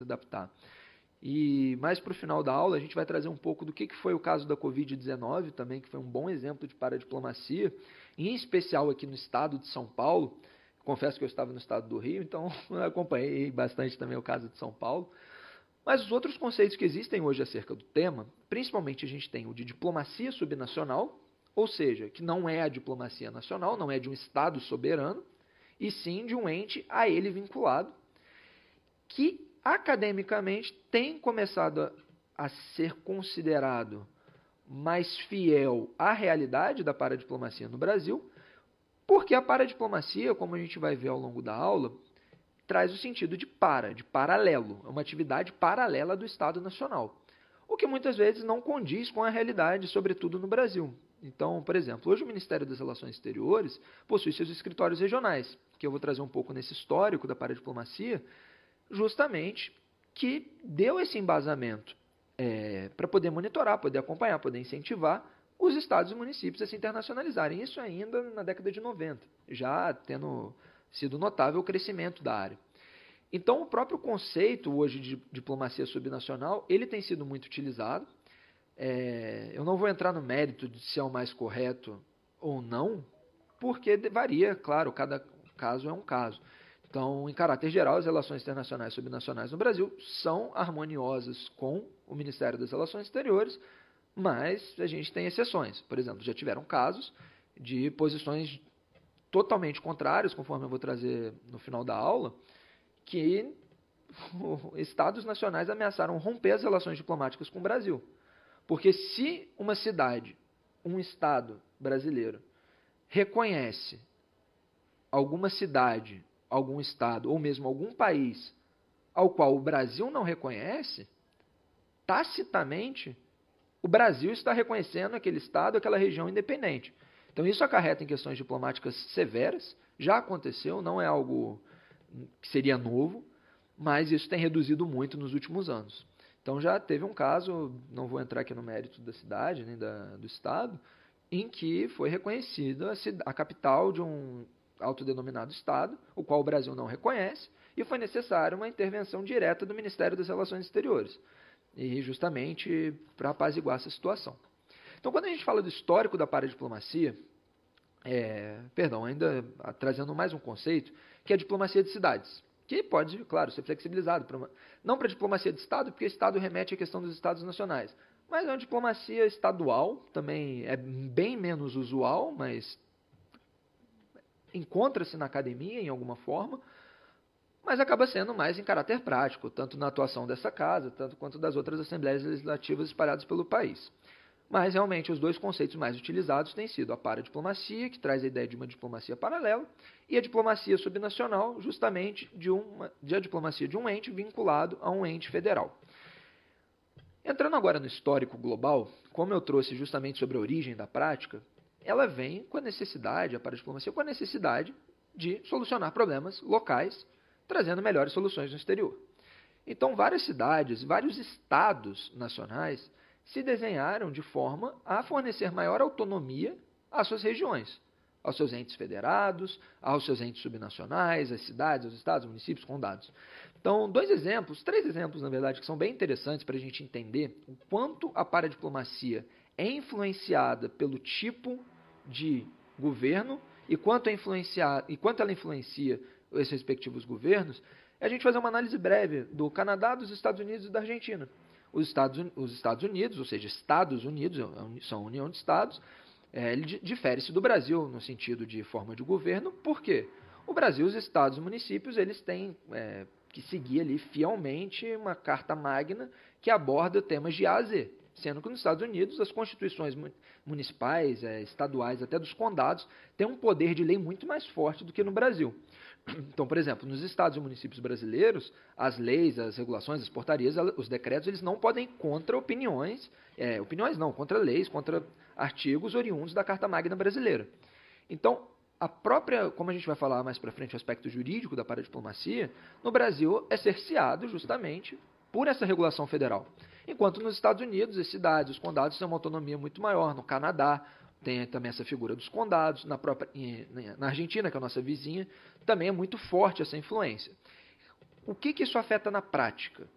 adaptar. E mais para o final da aula, a gente vai trazer um pouco do que foi o caso da Covid-19 também, que foi um bom exemplo de paradiplomacia, em especial aqui no estado de São Paulo. Confesso que eu estava no estado do Rio, então eu acompanhei bastante também o caso de São Paulo. Mas os outros conceitos que existem hoje acerca do tema, principalmente a gente tem o de diplomacia subnacional, ou seja, que não é a diplomacia nacional, não é de um Estado soberano, e sim de um ente a ele vinculado, que academicamente tem começado a ser considerado mais fiel à realidade da paradiplomacia no Brasil, porque a paradiplomacia, como a gente vai ver ao longo da aula, traz o sentido de paralelo, é uma atividade paralela do Estado Nacional, o que muitas vezes não condiz com a realidade, sobretudo no Brasil. Então, por exemplo, hoje o Ministério das Relações Exteriores possui seus escritórios regionais, que eu vou trazer um pouco nesse histórico da paradiplomacia, justamente que deu esse embasamento para poder monitorar, poder acompanhar, poder incentivar os estados e municípios a se internacionalizarem. Isso ainda na década de 90, já tendo sido notável o crescimento da área. Então, o próprio conceito hoje de diplomacia subnacional, ele tem sido muito utilizado. Eu não vou entrar no mérito de se é o mais correto ou não, porque varia, claro, cada caso é um caso. Então, em caráter geral, as relações internacionais subnacionais no Brasil são harmoniosas com o Ministério das Relações Exteriores, mas a gente tem exceções. Por exemplo, já tiveram casos de posições totalmente contrárias, conforme eu vou trazer no final da aula, que estados nacionais ameaçaram romper as relações diplomáticas com o Brasil. Porque se uma cidade, um estado brasileiro, reconhece alguma cidade, algum estado, ou mesmo algum país ao qual o Brasil não reconhece, tacitamente, o Brasil está reconhecendo aquele estado, aquela região independente. Então isso acarreta em questões diplomáticas severas, já aconteceu, não é algo que seria novo, mas isso tem reduzido muito nos últimos anos. Então já teve um caso, não vou entrar aqui no mérito da cidade, nem do estado, em que foi reconhecida a capital de um autodenominado estado, o qual o Brasil não reconhece, e foi necessária uma intervenção direta do Ministério das Relações Exteriores, e justamente para apaziguar essa situação. Então, quando a gente fala do histórico da paradiplomacia, ainda trazendo mais um conceito, que é a diplomacia de cidades, que pode, claro, ser flexibilizado, não para a diplomacia de Estado, porque Estado remete à questão dos Estados nacionais, mas é uma diplomacia estadual, também é bem menos usual, mas encontra-se na academia em alguma forma, mas acaba sendo mais em caráter prático, tanto na atuação dessa casa, tanto quanto das outras assembleias legislativas espalhadas pelo país. Mas, realmente, os dois conceitos mais utilizados têm sido a paradiplomacia, que traz a ideia de uma diplomacia paralela, e a diplomacia subnacional, justamente de a diplomacia de um ente vinculado a um ente federal. Entrando agora no histórico global, como eu trouxe justamente sobre a origem da prática, ela vem com a necessidade, a paradiplomacia, com a necessidade de solucionar problemas locais, trazendo melhores soluções no exterior. Então, várias cidades, vários estados nacionais se desenharam de forma a fornecer maior autonomia às suas regiões, aos seus entes federados, aos seus entes subnacionais, às cidades, aos estados, municípios, condados. Então, três exemplos, na verdade, que são bem interessantes para a gente entender o quanto a paradiplomacia é influenciada pelo tipo de governo e quanto ela influencia os respectivos governos, é a gente fazer uma análise breve do Canadá, dos Estados Unidos e da Argentina. Os Estados Unidos, ou seja, Estados Unidos, são a união de estados, ele difere-se do Brasil no sentido de forma de governo. Por quê? O Brasil, os estados e municípios, eles têm que seguir ali fielmente uma carta magna que aborda temas de A a Z, sendo que nos Estados Unidos as constituições municipais, estaduais, até dos condados, têm um poder de lei muito mais forte do que no Brasil. Então, por exemplo, nos estados e municípios brasileiros, as leis, as regulações, as portarias, os decretos, eles não podem ir contra contra leis, contra artigos oriundos da Carta Magna brasileira. Então, como a gente vai falar mais para frente, o aspecto jurídico da paradiplomacia, no Brasil é cerceado justamente por essa regulação federal. Enquanto nos Estados Unidos, as cidades, os condados têm uma autonomia muito maior. No Canadá, tem também essa figura dos condados. Na Argentina, que é a nossa vizinha, também é muito forte essa influência. O que isso afeta na prática?